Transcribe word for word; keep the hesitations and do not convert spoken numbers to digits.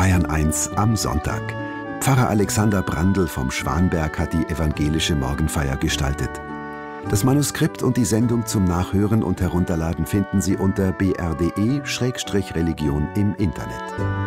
Bayern eins am Sonntag. Pfarrer Alexander Brandl vom Schwanberg hat die evangelische Morgenfeier gestaltet. Das Manuskript und die Sendung zum Nachhören und Herunterladen finden Sie unter b r d e Religion im Internet.